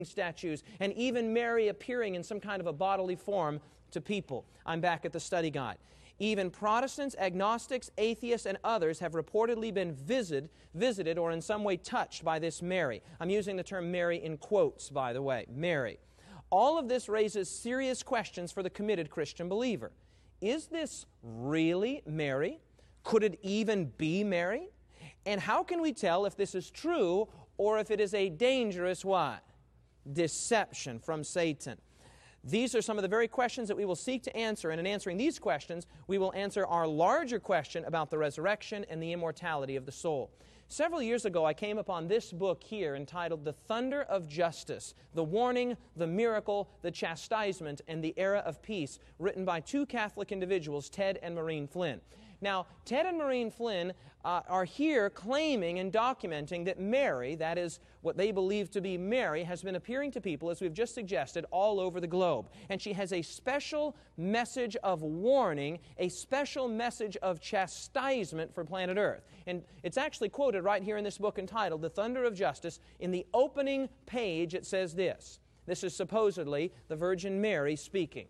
statues, and even Mary appearing in some kind of a bodily form to people. I'm back at the study guide. Even Protestants, agnostics, atheists, and others have reportedly been visited or in some way touched by this Mary. I'm using the term Mary in quotes, by the way, Mary. All of this raises serious questions for the committed Christian believer. Is this really Mary? Could it even be Mary? And how can we tell if this is true or if it is a dangerous what? Deception from Satan. These are some of the very questions that we will seek to answer, and in answering these questions, we will answer our larger question about the resurrection and the immortality of the soul. Several years ago, I came upon this book here entitled The Thunder of Justice, The Warning, the Miracle, the Chastisement, and the Era of Peace, written by two Catholic individuals, Ted and Maureen Flynn. Now, Ted and Maureen Flynn are here claiming and documenting that Mary, that is what they believe to be Mary, has been appearing to people, as we've just suggested, all over the globe. And she has a special message of warning, a special message of chastisement for planet Earth. And it's actually quoted right here in this book entitled The Thunder of Justice. In the opening page, it says this. This is supposedly the Virgin Mary speaking.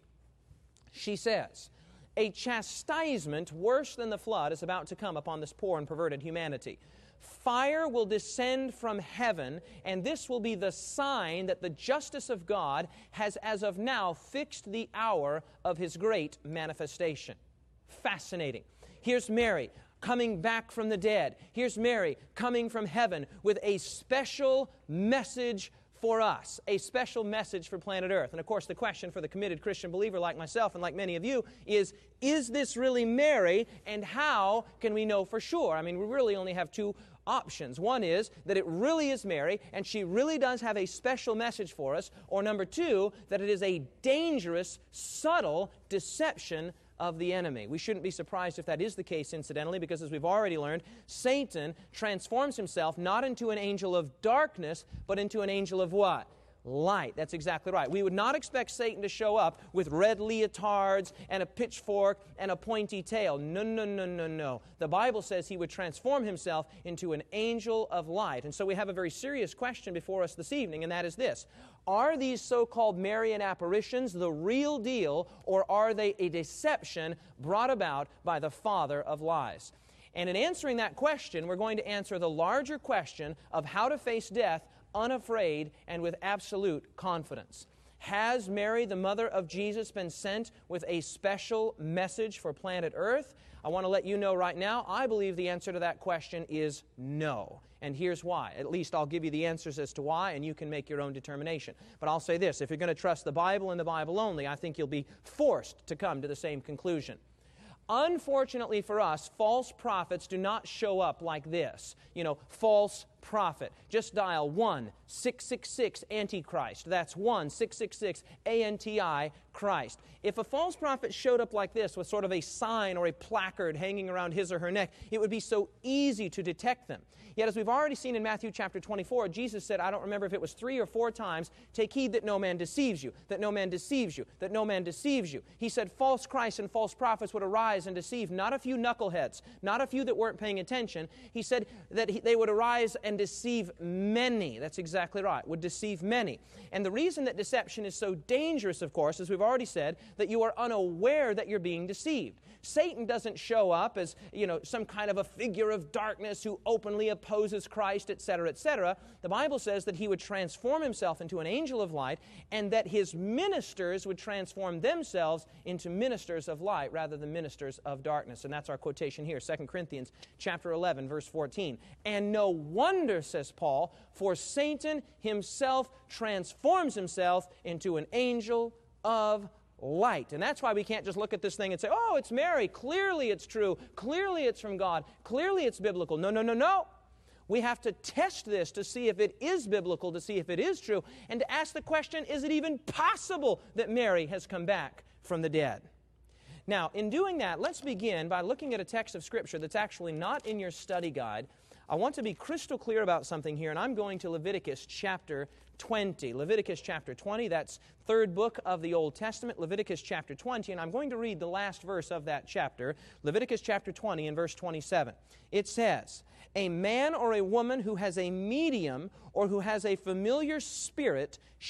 She says, "A chastisement worse than the flood is about to come upon this poor and perverted humanity. Fire will descend from heaven, and this will be the sign that the justice of God has as of now fixed the hour of His great manifestation." Fascinating. Here's Mary coming back from the dead. Here's Mary coming from heaven with a special message for us, a special message for planet Earth. And of course, the question for the committed Christian believer like myself and like many of you is this really Mary, and how can we know for sure? I mean, we really only have two options. One is that it really is Mary, and she really does have a special message for us, or number two, that it is a dangerous, subtle deception of the enemy. We shouldn't be surprised if that is the case, incidentally, because as we've already learned, Satan transforms himself not into an angel of darkness, but into an angel of what? Light. That's exactly right. We would not expect Satan to show up with red leotards and a pitchfork and a pointy tail. No, no, no, no, no. The Bible says he would transform himself into an angel of light. And so we have a very serious question before us this evening, and that is this. Are these so-called Marian apparitions the real deal, or are they a deception brought about by the father of lies? And in answering that question, we're going to answer the larger question of how to face death unafraid and with absolute confidence. Has Mary, the mother of Jesus, been sent with a special message for planet Earth? I want to let you know right now, I believe the answer to that question is no. And here's why. At least I'll give you the answers as to why, and you can make your own determination. But I'll say this, if you're going to trust the Bible and the Bible only, I think you'll be forced to come to the same conclusion. Unfortunately for us, false prophets do not show up like this. You know, false prophet. Just dial 1-666 Antichrist. That's 1-666 ANTI Christ. If a false prophet showed up like this with sort of a sign or a placard hanging around his or her neck, it would be so easy to detect them. Yet as we've already seen in Matthew chapter 24, Jesus said, I don't remember if it was 3 or 4 times, take heed that no man deceives you, that no man deceives you, that no man deceives you. He said false Christs and false prophets would arise and deceive not a few knuckleheads, not a few that weren't paying attention. He said that they would arise and deceive many. That's exactly right, would deceive many. And the reason that deception is so dangerous, of course, as we've already said, that you are unaware that you're being deceived. Satan doesn't show up as, some kind of a figure of darkness who openly opposes Christ, etc., etc. The Bible says that he would transform himself into an angel of light, and that his ministers would transform themselves into ministers of light rather than ministers of darkness. And that's our quotation here, 2 Corinthians chapter 11, verse 14. And no wonder, says Paul, for Satan himself transforms himself into an angel of light. And that's why we can't just look at this thing and say, oh, it's Mary. Clearly it's true. Clearly it's from God. Clearly it's biblical. No, no, no, no. We have to test this to see if it is biblical, to see if it is true, and to ask the question, is it even possible that Mary has come back from the dead? Now, in doing that, let's begin by looking at a text of Scripture that's actually not in your study guide. I want to be crystal clear about something here, and I'm going to Leviticus chapter 20. Leviticus chapter 20, that's third book of the Old Testament, Leviticus chapter 20, and I'm going to read the last verse of that chapter, Leviticus chapter 20 and verse 27. It says, "A man or a woman who has a medium or who has a familiar spirit